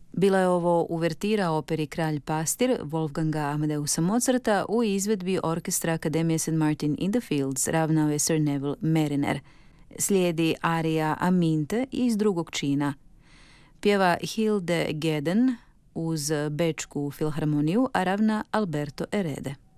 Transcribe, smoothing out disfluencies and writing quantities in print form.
Bila je ovo uvertira operi Kralj pastir Wolfganga Amadeusa Mozarta u izvedbi orkestra Akademije St. Martin in the Fields, ravnao je Sir Neville Mariner. Slijedi arija Aminte iz drugog čina. Pjeva Hilde Geden uz Bečku filharmoniju, a ravna Alberto Erede.